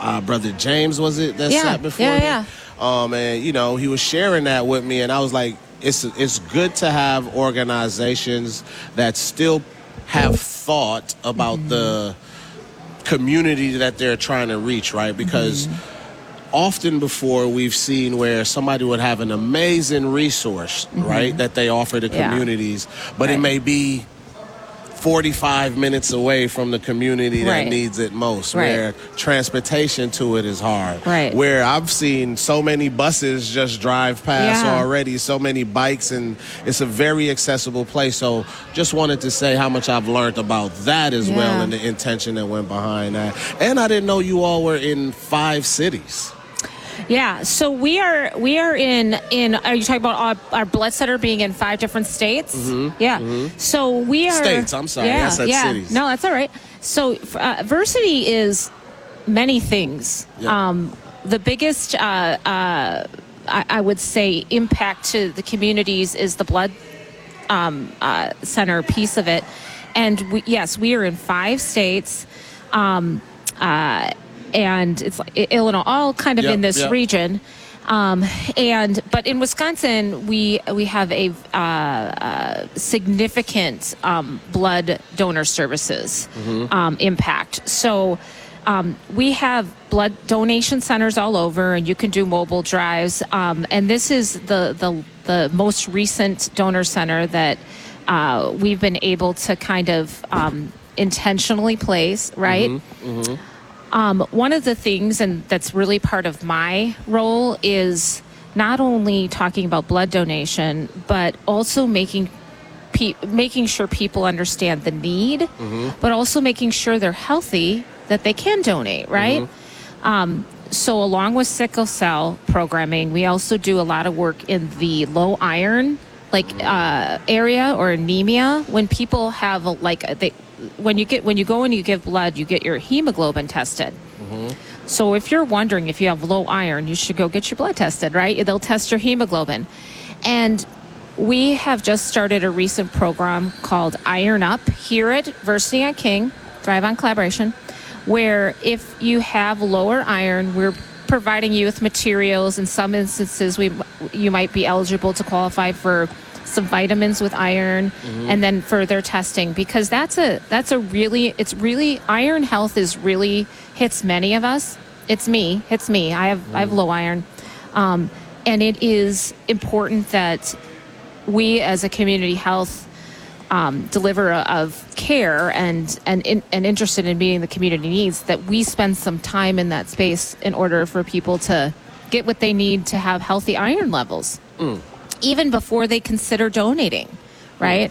Brother James, was it, that sat before me? And, you know, he was sharing that with me, and I was like, it's good to have organizations that still have thought about the community that they're trying to reach, right? Because often before we've seen where somebody would have an amazing resource, right, that they offer to communities, but it may be 45 minutes away from the community that needs it most, where transportation to it is hard, where I've seen so many buses just drive past already, so many bikes, and it's a very accessible place. So just wanted to say how much I've learned about that as well, and the intention that went behind that. And I didn't know you all were in 5 cities. Yeah, so we are in are you talking about our blood center being in 5 different states? So we are states. I'm sorry, I said cities. No, that's all right. So Versiti is many things. The biggest, I would say, impact to the communities is the blood center piece of it, and we are in 5 states. And it's like Illinois, all kind of in this region. But in Wisconsin, we have a significant blood donor services impact. So we have blood donation centers all over, and you can do mobile drives. And this is the most recent donor center that we've been able to kind of intentionally place, right? One of the things, and that's really part of my role, is not only talking about blood donation, but also making sure people understand the need, but also making sure they're healthy, that they can donate, right? So along with sickle cell programming, we also do a lot of work in the low iron area, or anemia. When people have when you go and you give blood, you get your hemoglobin tested. So if you're wondering if you have low iron, you should go get your blood tested, right? They'll test your hemoglobin. And we have just started a recent program called Iron Up here at Versiti on King, Thrive on Collaboration, where if you have lower iron, we're providing you with materials. In some instances, you might be eligible to qualify for some vitamins with iron, and then further testing, because it's really iron health hits many of us. Hits me. I have low iron, and it is important that we as a community health deliver of care and interested in meeting the community needs, that we spend some time in that space in order for people to get what they need to have healthy iron levels. Even before they consider donating, right?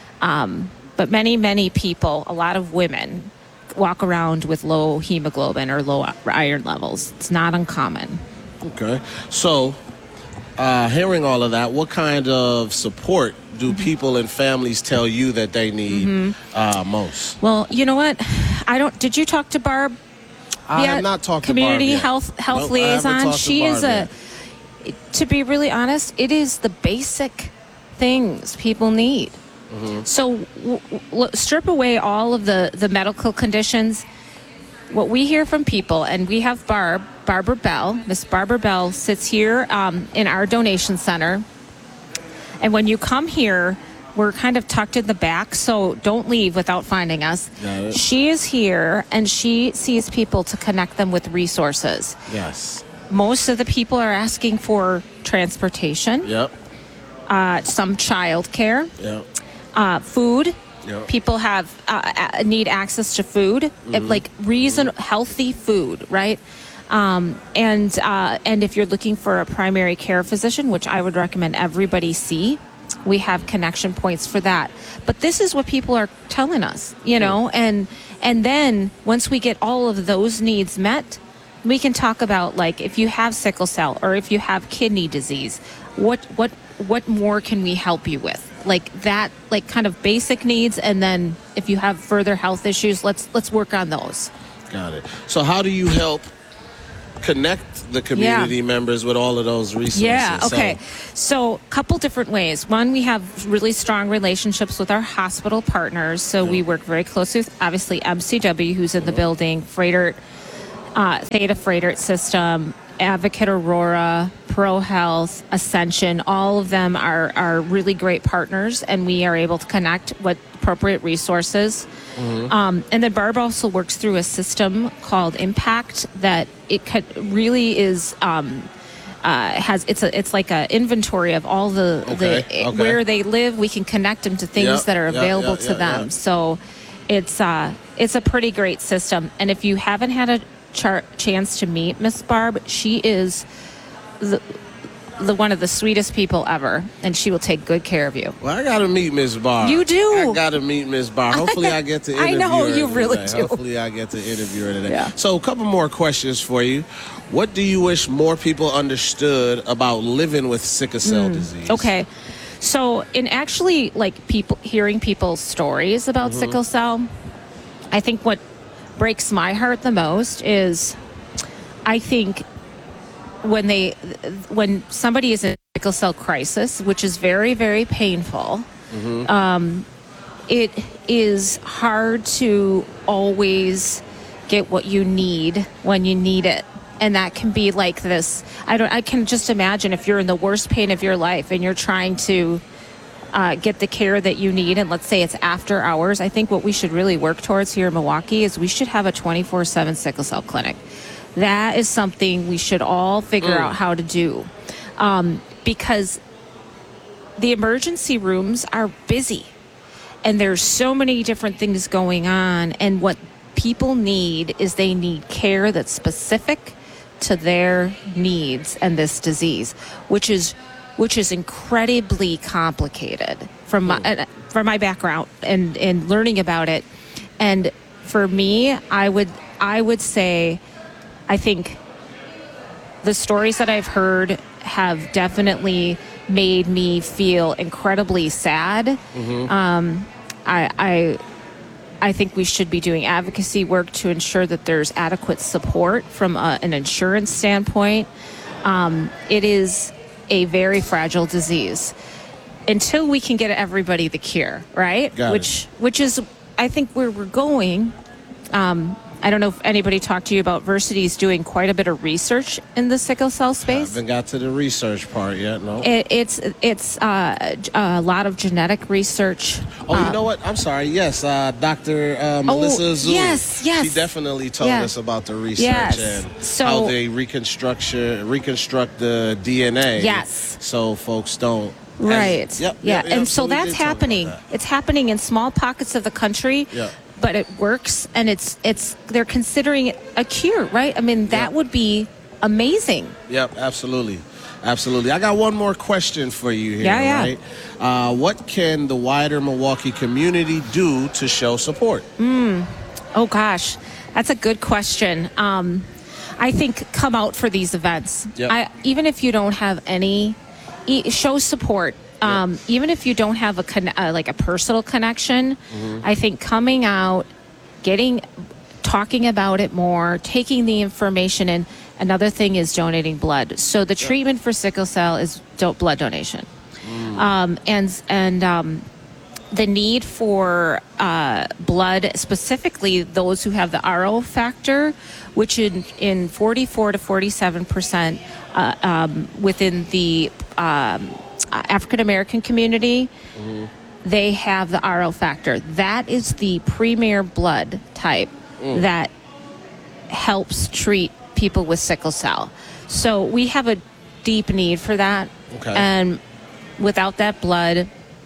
But many people, a lot of women, walk around with low hemoglobin or low iron levels. It's not uncommon. Okay. So, hearing all of that, what kind of support do people and families tell you that they need most? Well, you know what? Did you talk to Barb? I have not talked to Barb Community yet. health liaison. She is to be really honest, it is the basic things people need. So strip away all of the medical conditions. What we hear from people, and we have Barbara Bell. Miss Barbara Bell sits here in our donation center. And when you come here, we're kind of tucked in the back, so don't leave without finding us. She is here, and she sees people to connect them with resources. Yes. Most of the people are asking for transportation. Some child care. Food. People need access to food, healthy food, right? And if you're looking for a primary care physician, which I would recommend everybody see, we have connection points for that. But this is what people are telling us, and then once we get all of those needs met, we can talk about, if you have sickle cell or if you have kidney disease, what more can we help you with? Kind of basic needs, and then if you have further health issues, let's work on those. Got it. So how do you help connect the community members with all of those resources? Okay. So a couple different ways. One, we have really strong relationships with our hospital partners. So we work very closely with, obviously, MCW, who's in the building, Froedtert Theta Freighter System, Advocate Aurora, Pro Health, Ascension, all of them are really great partners, and we are able to connect with appropriate resources. And then Barb also works through a system called Impact that really is it's like an inventory of all where they live. We can connect them to things that are available to them. So it's a pretty great system. And if you haven't had a chance to meet Miss Barb, she is the one of the sweetest people ever, and she will take good care of you. Well, I got to meet Miss Barb. You do. I got to meet Miss Barb. Hopefully I get to interview her. I know, you really today. do. Hopefully I get to interview her today. Yeah. So a couple more questions for you. What do you wish more people understood about living with sickle cell disease? Okay. So in actually hearing people's stories about sickle cell, I think what breaks my heart the most is I think when somebody is in a sickle cell crisis, which is very, very painful, it is hard to always get what you need when you need it. And that can be like this. I can just imagine if you're in the worst pain of your life and you're trying to get the care that you need, and let's say it's after hours. I think what we should really work towards here in Milwaukee is we should have a 24/7 sickle cell clinic. That is something we should all figure out how to do, because the emergency rooms are busy and there's so many different things going on. And what people need is they need care that's specific to their needs and this disease, which is incredibly complicated from my background and learning about it. And for me, I would say, I think the stories that I've heard have definitely made me feel incredibly sad. I think we should be doing advocacy work to ensure that there's adequate support from an insurance standpoint. It is a very fragile disease until we can get everybody the cure, right? Which is, I think, where we're going. I don't know if anybody talked to you about Versity's doing quite a bit of research in the sickle cell space. I haven't got to the research part yet, no. It's a lot of genetic research. Oh, you know what? I'm sorry. Yes, Dr. Melissa Zhu. Yes. She definitely told us about the research and how they reconstruct the DNA. Yes. So folks don't. Right. Yep, and so we that's did talk about happening. that. It's happening in small pockets of the country. Yeah. But it works, and they're considering it a cure, right? I mean, that would be amazing. Yep, absolutely. I got one more question for you here, right? What can the wider Milwaukee community do to show support? Oh, gosh. That's a good question. I think come out for these events. Yep. Even if you don't have any, show support. Even if you don't have a personal connection, I think coming out, talking about it more, taking the information in. Another thing is donating blood. So the treatment for sickle cell is blood donation, and the need for blood, specifically those who have the RO factor, which in 44 to 47% within the African American community, they have the RO factor. That is the premier blood type that helps treat people with sickle cell. So we have a deep need for that. Okay. And without that blood,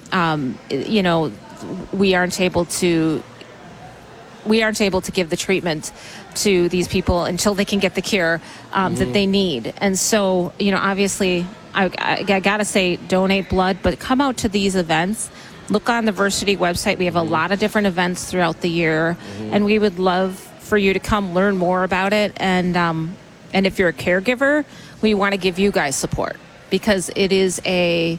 we aren't able to give the treatment to these people until they can get the cure that they need. And so, obviously, I got to say, donate blood, but come out to these events. Look on the Versity website. We have a lot of different events throughout the year, and we would love for you to come learn more about it. And if you're a caregiver, we want to give you guys support, because it is a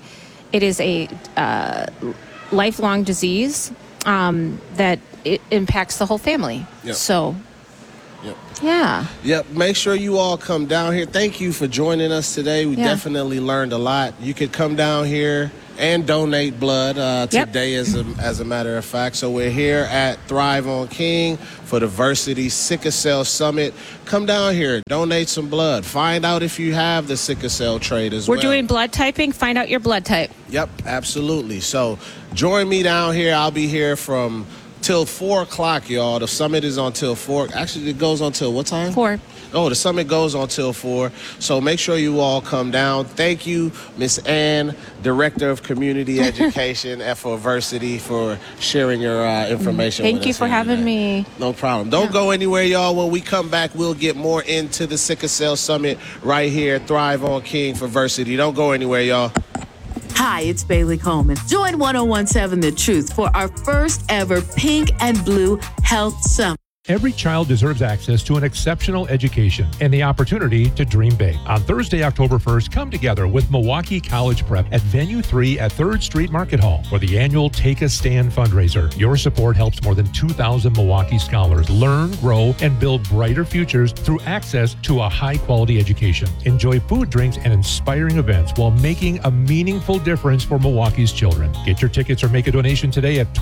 lifelong disease that it impacts the whole family. Yep. So. Yep. Yeah. Yep. Make sure you all come down here. Thank you for joining us today. We definitely learned a lot. You could come down here and donate blood today, as a matter of fact. So we're here at Thrive on King for the Versity Sickle Cell Summit. Come down here, donate some blood. Find out if you have the sickle cell trait as well. We're doing blood typing. Find out your blood type. Yep, absolutely. So join me down here. I'll be here from till 4 o'clock, y'all. The summit is on till 4. Actually, it goes on till what time? 4. Oh, the summit goes on till 4. So make sure you all come down. Thank you, Miss Ann, Director of Community Education at Versity, for sharing your information with us. Thank you for having me. No problem. Don't go anywhere, y'all. When we come back, we'll get more into the Sickle Cell Summit right here, Thrive on King for Versity. Don't go anywhere, y'all. Hi, it's Bailey Coleman. Join 1017 The Truth for our first ever Pink and Blue Health Summit. Every child deserves access to an exceptional education and the opportunity to dream big. On Thursday, October 1st, come together with Milwaukee College Prep at Venue 3 at 3rd Street Market Hall for the annual Take a Stand fundraiser. Your support helps more than 2,000 Milwaukee scholars learn, grow, and build brighter futures through access to a high-quality education. Enjoy food, drinks, and inspiring events while making a meaningful difference for Milwaukee's children. Get your tickets or make a donation today at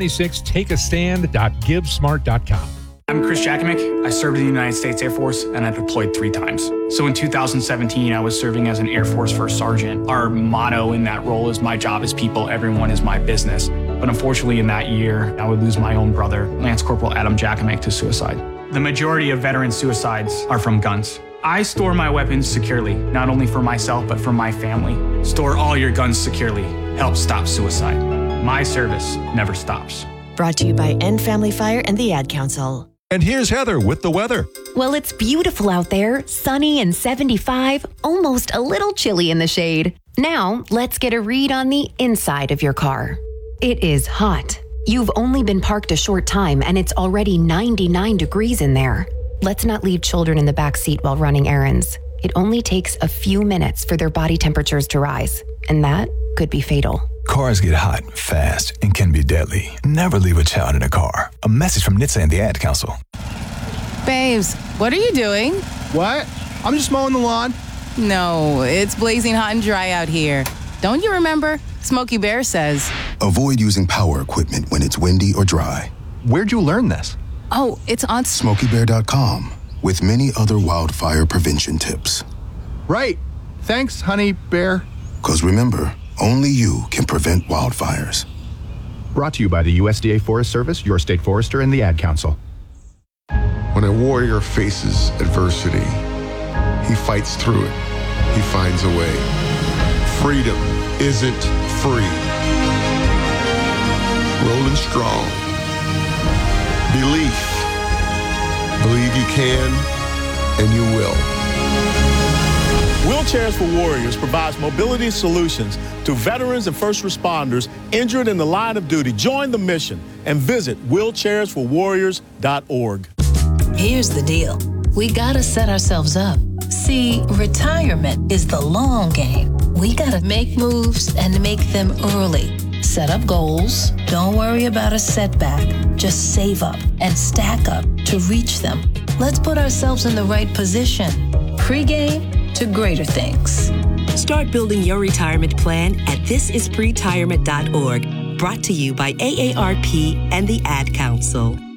2026takeastand.givesmart.com. I'm Chris Jakovic. I served in the United States Air Force and I deployed 3 times. So in 2017, I was serving as an Air Force First Sergeant. Our motto in that role is "My job is people, everyone is my business." But unfortunately in that year, I would lose my own brother, Lance Corporal Adam Jakovic, to suicide. The majority of veteran suicides are from guns. I store my weapons securely, not only for myself, but for my family. Store all your guns securely. Help stop suicide. My service never stops. Brought to you by End Family Fire and the Ad Council. And here's Heather with the weather. Well, it's beautiful out there, sunny and 75, almost a little chilly in the shade. Now, let's get a read on the inside of your car. It is hot. You've only been parked a short time and it's already 99 degrees in there. Let's not leave children in the back seat while running errands. It only takes a few minutes for their body temperatures to rise, and that could be fatal. Cars get hot fast and can be deadly. Never leave a child in a car. A message from NHTSA and the Ad Council. Babes, what are you doing? What? I'm just mowing the lawn. No, it's blazing hot and dry out here. Don't you remember? Smokey Bear says, avoid using power equipment when it's windy or dry. Where'd you learn this? Oh, it's on SmokeyBear.com with many other wildfire prevention tips. Right. Thanks, honey bear. 'Cause remember, only you can prevent wildfires. Brought to you by the USDA Forest Service, your state forester, and the Ad Council. When a warrior faces adversity, he fights through it. He finds a way. Freedom isn't free. Rolling strong. Belief. Believe you can, and you will. Wheelchairs for Warriors provides mobility solutions to veterans and first responders injured in the line of duty. Join the mission and visit wheelchairsforwarriors.org. Here's the deal. We gotta set ourselves up. See, retirement is the long game. We gotta make moves and make them early. Set up goals. Don't worry about a setback. Just save up and stack up to reach them. Let's put ourselves in the right position. Pre-game to greater things. Start building your retirement plan at thisispretirement.org. Brought to you by AARP and the Ad Council.